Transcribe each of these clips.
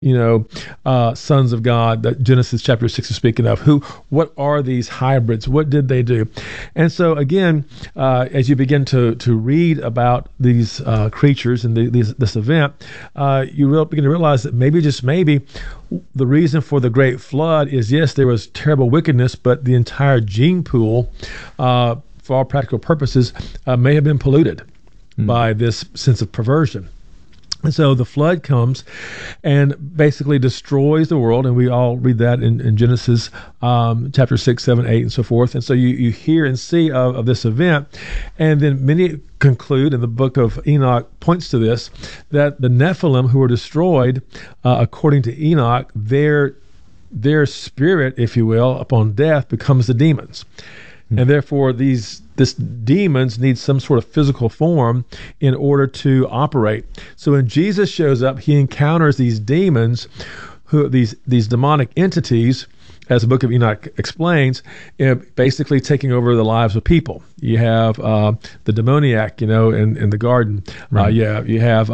sons of God that Genesis chapter 6 is speaking of. What are these hybrids? What did they do? And so again, as you begin to read about these creatures and this event, you begin to realize that maybe, just maybe, the reason for the great flood is, yes, there was terrible wickedness, but the entire gene pool, for all practical purposes, may have been polluted by this sense of perversion. And so the flood comes and basically destroys the world, and we all read that in Genesis chapter 6, 7, 8, and so forth. And so you hear and see of this event, and then many conclude, and the book of Enoch points to this, that the Nephilim who were destroyed, according to Enoch, their spirit, if you will, upon death becomes the demons. And therefore, these demons need some sort of physical form in order to operate. So when Jesus shows up, he encounters these demons, these demonic entities, as the book of Enoch explains, basically taking over the lives of people. You have the demoniac, in the garden. Right. You have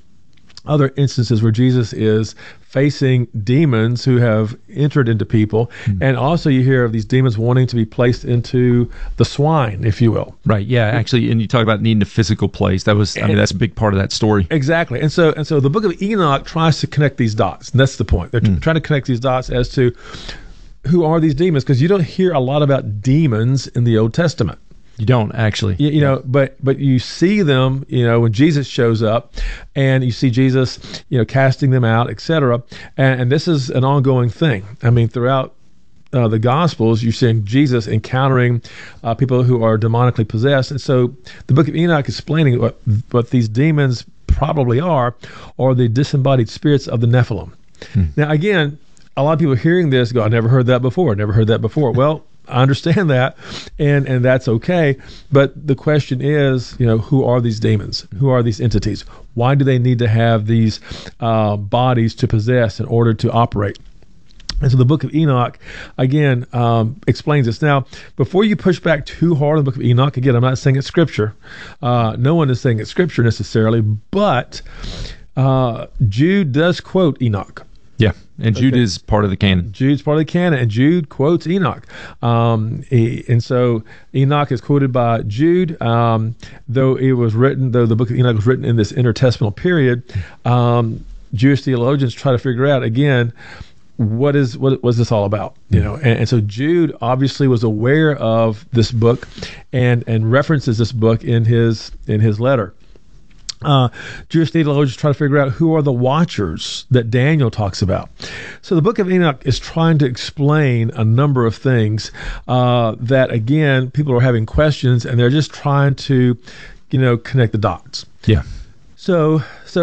other instances where Jesus is facing demons who have entered into people. And also you hear of these demons wanting to be placed into the swine, if you will. Right. Yeah. Actually, and you talk about needing a physical place. That's a big part of that story. Exactly. And so the book of Enoch tries to connect these dots. And that's the point. They're trying to connect these dots as to who are these demons, because you don't hear a lot about demons in the Old Testament. You don't actually, but you see them, when Jesus shows up, and you see Jesus, casting them out, etc. And this is an ongoing thing. I mean, throughout the Gospels, you're seeing Jesus encountering people who are demonically possessed. And so the book of Enoch is explaining what these demons probably are the disembodied spirits of the Nephilim. Now, again, a lot of people hearing this go, I never heard that before. Well, I understand that, and that's okay. But the question is, who are these demons? Who are these entities? Why do they need to have these bodies to possess in order to operate? And so the book of Enoch, again, explains this. Now, before you push back too hard on the book of Enoch, again, I'm not saying it's Scripture. No one is saying it's Scripture necessarily, but Jude does quote Enoch. Yeah, and Jude is part of the canon. Jude's part of the canon, and Jude quotes Enoch. And so Enoch is quoted by Jude, though the book of Enoch was written in this intertestamental period. Jewish theologians try to figure out, again, what was this all about? And so Jude obviously was aware of this book and references this book in his letter. Jewish theologians try to figure out who are the watchers that Daniel talks about. So the book of Enoch is trying to explain a number of things that, again, people are having questions, and they're just trying to, connect the dots. Yeah. So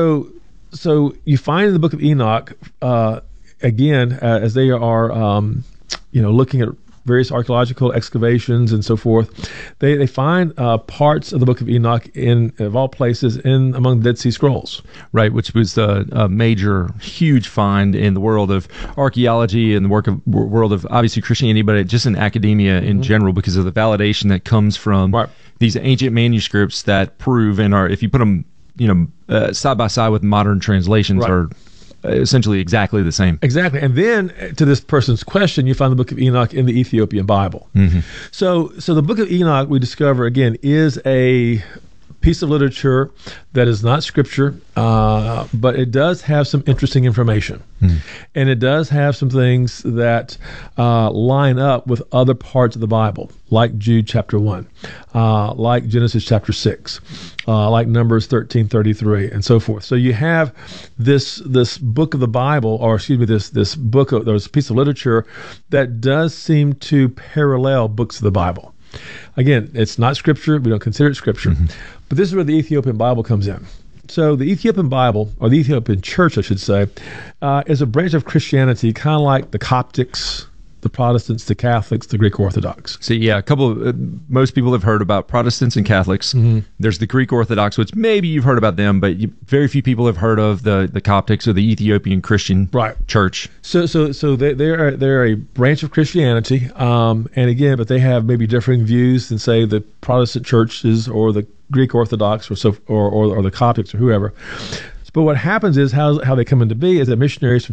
you find in the book of Enoch, again, as they are, looking at various archaeological excavations and so forth, they find parts of the book of Enoch of all places, among the Dead Sea Scrolls. Right, which was a major, huge find in the world of archaeology and the world of, obviously, Christianity, but just in academia in general, because of the validation that comes from these ancient manuscripts that prove and are, if you put them, side by side with modern translations, are essentially exactly the same. Exactly. And then to this person's question, you find the book of Enoch in the Ethiopian Bible. So the book of Enoch, we discover, again, is a piece of literature that is not Scripture, but it does have some interesting information. And it does have some things that line up with other parts of the Bible, like Jude chapter 1, like Genesis chapter 6, like Numbers 13:33, and so forth. So you have this book of the Bible, or excuse me, this book of this piece of literature that does seem to parallel books of the Bible. Again, it's not Scripture. We don't consider it Scripture. But this is where the Ethiopian Bible comes in. So the Ethiopian Bible, or the Ethiopian Church, I should say, is a branch of Christianity, kind of like the Coptics, the Protestants, the Catholics, the Greek Orthodox. So yeah, most people have heard about Protestants and Catholics. There's the Greek Orthodox, which maybe you've heard about them, but very few people have heard of the Coptics or the Ethiopian Christian Church. So they're a branch of Christianity, and again, but they have maybe differing views than, say, the Protestant churches or the Greek Orthodox or the Coptics or whoever. But what happens is how they come into be is that missionaries from